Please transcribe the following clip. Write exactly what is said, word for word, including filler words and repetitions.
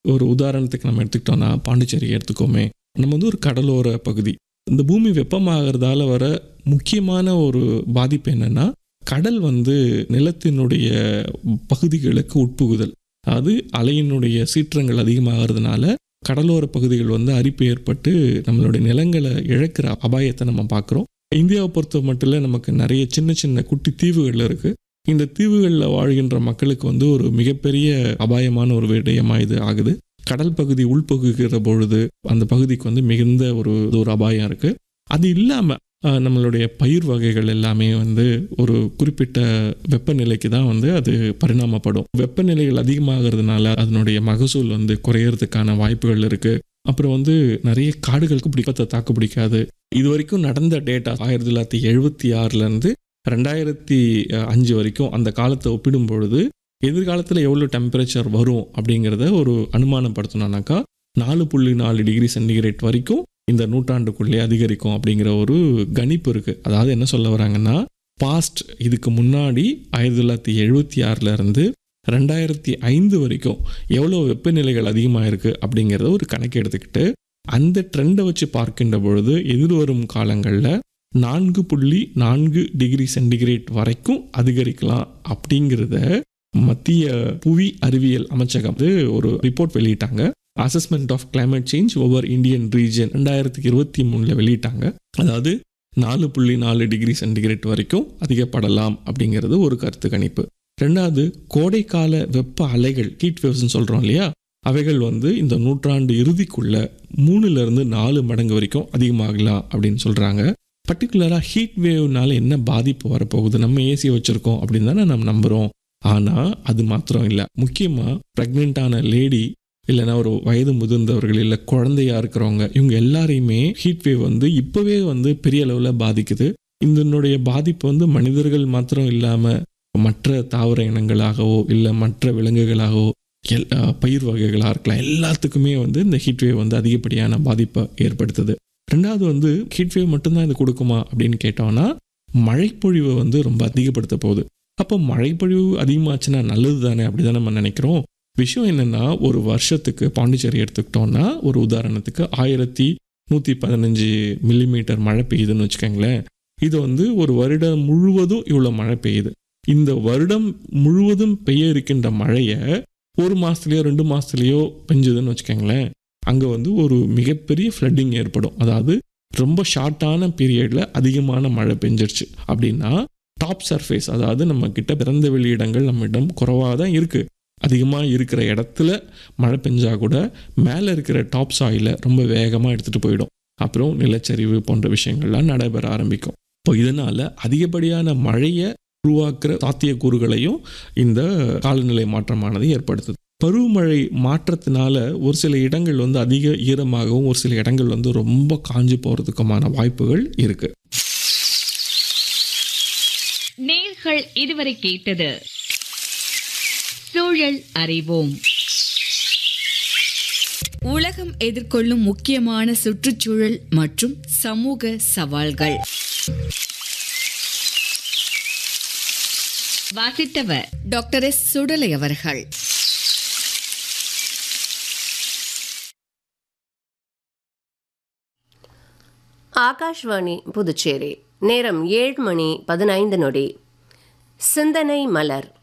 ஒரு உதாரணத்துக்கு நம்ம எடுத்துக்கிட்டோம்னா பாண்டிச்சேரி எடுத்துக்கோமே. நம்ம வந்து ஒரு கடலோர பகுதி. இந்த பூமி வெப்பமாகறதால வர முக்கியமான ஒரு பாதிப்பு என்னன்னா, கடல் வந்து நிலத்தினுடைய பகுதிகளுக்கு உட்புகுதல். அது அலையினுடைய சீற்றங்கள் அதிகமாகிறதுனால கடலோர பகுதிகள் வந்து அரிப்பு ஏற்பட்டு நம்மளுடைய நிலங்களை இழக்கிற அபாயத்தை நம்ம பார்க்குறோம். இந்தியாவை பொறுத்த மட்டும் இல்லை, நமக்கு நிறைய சின்ன சின்ன குட்டி தீவுகள் இருக்குது. இந்த தீவுகளில் வாழ்கின்ற மக்களுக்கு வந்து ஒரு மிகப்பெரிய அபாயமான ஒரு விடயமாக இது ஆகுது. கடல் பகுதி உள்பகுகிற பொழுது அந்த பகுதிக்கு வந்து மிகுந்த ஒரு ஒரு அபாயம் இருக்குது. அது இல்லாமல் நம்மளுடைய பயிர் வகைகள் எல்லாமே வந்து ஒரு குறிப்பிட்ட வெப்பநிலைக்கு தான் வந்து அது பரிணாமப்படும். வெப்பநிலைகள் அதிகமாகிறதுனால அதனுடைய மகசூல் வந்து குறையறதுக்கான வாய்ப்புகள் இருக்குது. அப்புறம் வந்து நிறைய காடுகளுக்கு பிடிப்பத்தை தாக்கு பிடிக்காது. இது வரைக்கும் நடந்த டேட்டா ஆயிரத்தி தொள்ளாயிரத்தி எழுபத்தி ஆறுலேருந்து ரெண்டாயிரத்தி அஞ்சு வரைக்கும் அந்த காலத்தை ஒப்பிடும் பொழுது எதிர்காலத்தில் எவ்வளோ டெம்பரேச்சர் வரும் அப்படிங்கிறத ஒரு அனுமானப்படுத்தணும்னாக்கா நாலு புள்ளி நாலு டிகிரி சென்டிகிரேட் வரைக்கும் இந்த நூற்றாண்டுக்குள்ளே அதிகரிக்கும் அப்படிங்கிற ஒரு கணிப்பு இருக்குது. அதாவது என்ன சொல்ல வராங்கன்னா, பாஸ்ட் இதுக்கு முன்னாடி ஆயிரத்தி தொள்ளாயிரத்தி எழுபத்தி ஆறுலேருந்து ரெண்டாயிரத்தி ஐந்து வரைக்கும் எவ்வளோ வெப்பநிலைகள் அதிகமாக இருக்குது அப்படிங்கிறத ஒரு கணக்கு எடுத்துக்கிட்டு அந்த ட்ரெண்டை வச்சு பார்க்கின்ற பொழுது எதிர்வரும் காலங்களில் நான்கு புள்ளி நான்கு டிகிரி சென்டிகிரேட் வரைக்கும் அதிகரிக்கலாம் அப்படிங்கிறத மத்திய புவி அறிவியல் அமைச்சகம் வந்து ஒரு ரிப்போர்ட் வெளியிட்டாங்க. Assessment of climate change over Indian region ரெண்டாயிரத்தி இருபத்தி மூணில் வெளியிட்டாங்க. அதாவது நாலு புள்ளி நாலு டிகிரி சென்டிகிரேட் வரைக்கும் அதிகப்படலாம் அப்படிங்கிறது ஒரு கருத்து கணிப்பு. ரெண்டாவது, கோடைக்கால வெப்ப அலைகள் ஹீட் வேவ்ஸ்ன்னு சொல்கிறோம் இல்லையா, அவைகள் வந்து இந்த நூற்றாண்டு இறுதிக்குள்ள மூணுலேருந்து நாலு மடங்கு வரைக்கும் அதிகமாகலாம் அப்படின்னு சொல்கிறாங்க. பர்டிகுலராக ஹீட் வேவ்னால என்ன பாதிப்பு வரப்போகுது, நம்ம ஏசி வச்சுருக்கோம் அப்படின்னு தானே நம்ம நம்புகிறோம். ஆனால் அது மாத்திரம் இல்லை, முக்கியமாக ப்ரெக்னென்ட்டான லேடி இல்லைனா ஒரு வயது முதிர்ந்தவர்கள் இல்லை குழந்தையாக இருக்கிறவங்க, இவங்க எல்லாரையுமே ஹீட் வேவ் வந்து இப்போவே வந்து பெரிய அளவில் பாதிக்குது. இதனுடைய பாதிப்பு வந்து மனிதர்கள் மாத்திரம் இல்லாமல் மற்ற தாவர இனங்களாகவோ இல்லை மற்ற விலங்குகளாகவோ எல் பயிர் வகைகளாக இருக்கலாம், எல்லாத்துக்குமே வந்து இந்த ஹீட் வேவ் வந்து அதிகப்படியான பாதிப்பை ஏற்படுத்துது. ரெண்டாவது வந்து ஹீட் வேவ் மட்டும்தான் இது கொடுக்குமா அப்படின்னு கேட்டோம்னா, மழைப்பொழிவை வந்து ரொம்ப அதிகப்படுத்த போகுது. அப்போ மழைப்பொழிவு அதிகமாச்சுன்னா நல்லது தானே, அப்படி தான் நம்ம நினைக்கிறோம். விஷயம் என்னென்னா, ஒரு வருஷத்துக்கு பாண்டிச்சேரி எடுத்துக்கிட்டோம்னா ஒரு உதாரணத்துக்கு ஆயிரத்தி நூற்றி பதினஞ்சு மில்லிமீட்டர் மழை பெய்யுதுன்னு வச்சுக்கோங்களேன். இது வந்து ஒரு வருடம் முழுவதும் இவ்வளோ மழை பெய்யுது. இந்த வருடம் முழுவதும் பெய்ய இருக்கின்ற மழையை ஒரு மாதத்துலேயோ ரெண்டு மாதத்துலேயோ பெஞ்சுதுன்னு வச்சுக்கோங்களேன், அங்கே வந்து ஒரு மிகப்பெரிய ஃப்ளட்டிங் ஏற்படும். அதாவது ரொம்ப ஷார்ட்டான பீரியடில் அதிகமான மழை பெஞ்சிருச்சு அப்படின்னா டாப் சர்ஃபேஸ், அதாவது நம்ம கிட்ட பிறந்த வெளி இடங்கள் நம்மிடம் குறைவாக தான் இருக்குது. அதிகமாக இருக்கிற இடத்துல மழை பெஞ்சால் கூட மேலே இருக்கிற டாப் சாயிலை ரொம்ப வேகமாக எடுத்துகிட்டு போயிடும். அப்புறம் நிலச்சரிவு போன்ற விஷயங்கள்லாம் நடைபெற ஆரம்பிக்கும். இப்போ இதனால் அதிகப்படியான மழையை உருவாக்குற சாத்தியக்கூறுகளையும் இந்த காலநிலை மாற்றமானது ஏற்படுத்துது. பருவமழை மாற்றத்தினால ஒரு சில இடங்கள் வந்து அதிக ஈரமாகவும் ஒரு சில இடங்கள் வந்து ரொம்ப காஞ்சி போகிறதுக்குமான வாய்ப்புகள் இருக்கு. நேயர்கள் இதுவரை கேட்டது சூழல் அறிவோம். உலகம் எதிர்கொள்ளும் முக்கியமான சுற்றுச்சூழல் மற்றும் சமூக சவால்கள். வாசித்தவர் டாக்டர் எஸ் சுடலை அவர்கள். ஆகாஷ்வாணி புதுச்சேரி. நேரம் ஏழு மணி பதினைந்து நொடி. சிந்தனை மலர்.